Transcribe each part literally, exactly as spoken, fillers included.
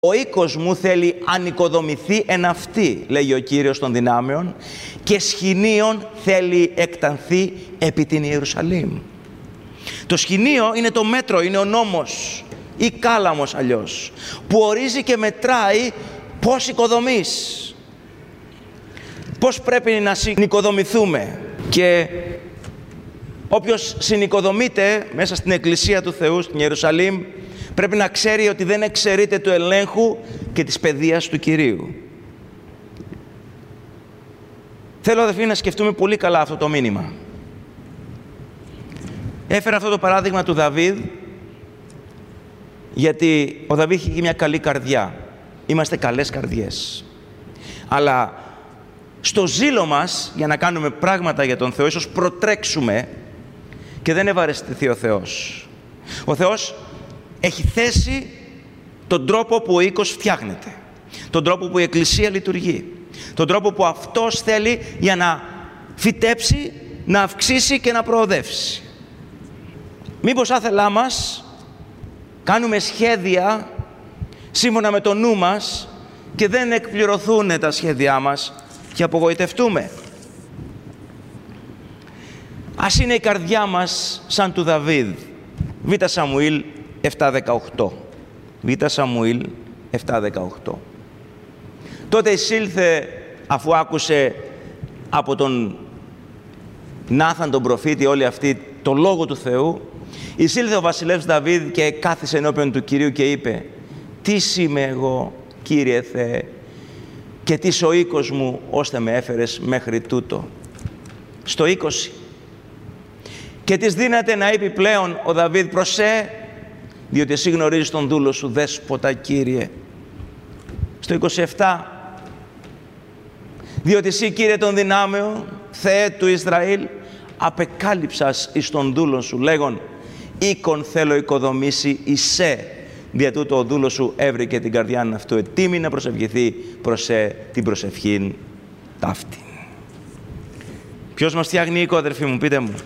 Ο οίκος μου θέλει ανοικοδομηθεί εν αυτή, λέγει ο Κύριος των δυνάμεων, και σχοινίων θέλει εκτανθεί επί την Ιερουσαλήμ. Το σχοινίο είναι το μέτρο, είναι ο νόμος ή κάλαμος αλλιώς, που ορίζει και μετράει πώς οικοδομείς, πώς πρέπει να συνοικοδομηθούμε. Και όποιος συνοικοδομείται μέσα στην Εκκλησία του Θεού, στην Ιερουσαλήμ, πρέπει να ξέρει ότι δεν εξαιρείται του ελέγχου και της παιδείας του Κυρίου. Θέλω, αδελφοί, να σκεφτούμε πολύ καλά αυτό το μήνυμα. Έφερα αυτό το παράδειγμα του Δαβίδ, γιατί ο Δαβίδ είχε μια καλή καρδιά. Είμαστε καλές καρδιές. Αλλά στο ζήλο μας, για να κάνουμε πράγματα για τον Θεό, ίσως προτρέξουμε και δεν ευαρεστηθεί ο Θεός. Ο Θεός έχει θέσει τον τρόπο που ο οίκος φτιάχνεται, τον τρόπο που η Εκκλησία λειτουργεί, τον τρόπο που Αυτός θέλει για να φυτέψει, να αυξήσει και να προοδεύσει. Μήπως άθελά μας κάνουμε σχέδια σύμφωνα με το νου μας και δεν εκπληρωθούν τα σχέδιά μας και απογοητευτούμε. Ας είναι η καρδιά μας σαν του Δαβίδ. Β Σαμουήλ επτά δεκαοκτώ. Β Σαμουήλ επτά δεκαοκτώ. Τότε εισήλθε, αφού άκουσε από τον Νάθαν τον προφήτη όλη αυτή το λόγο του Θεού, εισήλθε ο βασιλεύς Δαβίδ και κάθισε ενώπιον του Κυρίου και είπε: «Τι είμαι εγώ, Κύριε Θεέ, και τι ο οίκος μου, ώστε με έφερες μέχρι τούτο». Στο είκοσι. «Και της δύναται να είπε πλέον ο Δαβίδ: προσέ, διότι εσύ γνωρίζεις τον δούλο σου, δέσποτα Κύριε». Στο είκοσι επτά. «Διότι εσύ, Κύριε των δυνάμεων, Θεέ του Ισραήλ, απεκάλυψας εις τον δούλον σου, λέγον: οίκον θέλω οικοδομήσει εισέ, δια τούτο ο δούλος σου έβρικε την καρδιά αυτού ετοίμη να προσευχηθεί προσέ την προσευχήν ταύτην». Ποιος μας φτιάχνει οίκο, αδερφοί μου, πείτε μου?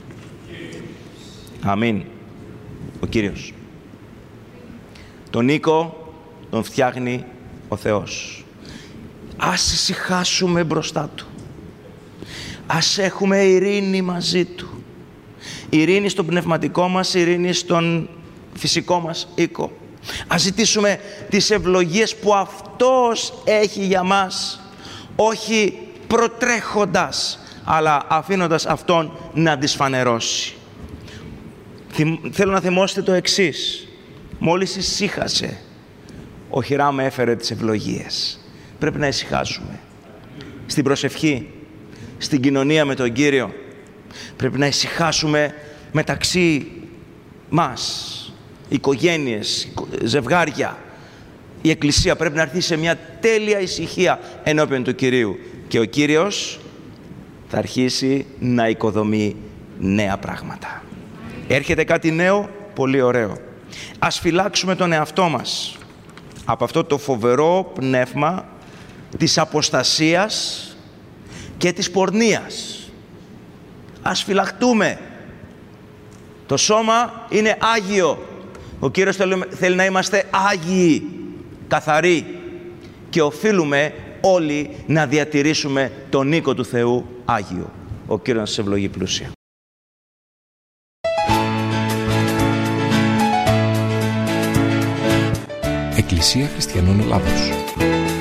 Αμήν. Ο Κύριος. Τον οίκο τον φτιάχνει ο Θεός. Ας ησυχάσουμε μπροστά Του. Ας έχουμε ειρήνη μαζί Του. Ειρήνη στον πνευματικό μας, ειρήνη στον φυσικό μας οίκο. Ας ζητήσουμε τις ευλογίες που Αυτός έχει για μας, όχι προτρέχοντας, αλλά αφήνοντας Αυτόν να τις φανερώσει. Θέλω να θυμόσετε το εξής. Μόλις ησύχασε, ο Χιράμ έφερε τις ευλογίες. Πρέπει να ησυχάσουμε. Στην προσευχή, στην κοινωνία με τον Κύριο, πρέπει να ησυχάσουμε μεταξύ μας. Οικογένειες, ζευγάρια. Η Εκκλησία πρέπει να έρθει σε μια τέλεια ησυχία ενώπιον του Κυρίου. Και ο Κύριος θα αρχίσει να οικοδομεί νέα πράγματα. Έρχεται κάτι νέο, πολύ ωραίο. Ας φυλάξουμε τον εαυτό μας από αυτό το φοβερό πνεύμα της αποστασίας και της πορνείας. Ας φυλαχτούμε. Το σώμα είναι Άγιο. Ο Κύριος θέλει να είμαστε Άγιοι, καθαροί, και οφείλουμε όλοι να διατηρήσουμε τον οίκο του Θεού Άγιο. Ο Κύριος να σας ευλογεί πλούσια. Εκκλησία Χριστιανών Ελλάδος.